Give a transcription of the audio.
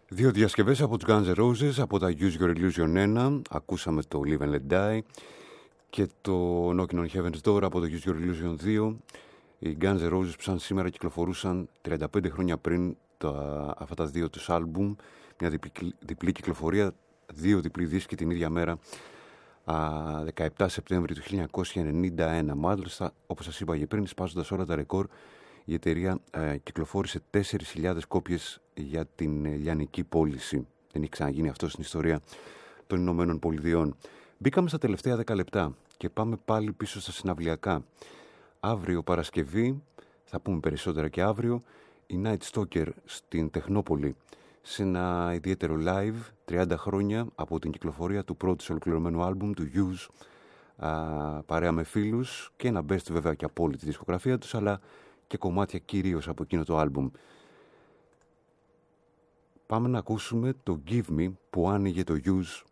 Δύο διασκευές από τους Guns N' Roses, από τα Use Your Illusion 1, ακούσαμε το Live and Let Die, και το Knocking on Heaven's Door από το Use Your Illusion 2. Οι Guns N' Roses που σαν σήμερα κυκλοφορούσαν 35 χρόνια πριν αυτά τα δύο τους άλμπουμ, μια διπλή κυκλοφορία, δύο διπλή δίσκοι την ίδια μέρα, 17 Σεπτέμβρη του 1991. Μάλιστα, όπως σας είπα και πριν, σπάζοντας όλα τα ρεκόρ, η εταιρεία κυκλοφόρησε 4.000 κόπιες για την λιανική πώληση. Δεν έχει ξαναγίνει αυτό στην ιστορία των Ηνωμένων Πολιτειών. Μπήκαμε στα τελευταία 10 λεπτά και πάμε πάλι πίσω στα συναυλιακά. Αύριο Παρασκευή, θα πούμε περισσότερα και αύριο, η Night Stalker στην Τεχνόπολη, σε ένα ιδιαίτερο live, 30 χρόνια από την κυκλοφορία του πρώτου ολοκληρωμένου άλμπουμ του Use, παρέα με φίλους και ένα best βέβαια και από όλη τη δισκογραφία τους, αλλά και κομμάτια κυρίως από εκείνο το άλμπουμ. Πάμε να ακούσουμε το Give Me που άνοιγε το Use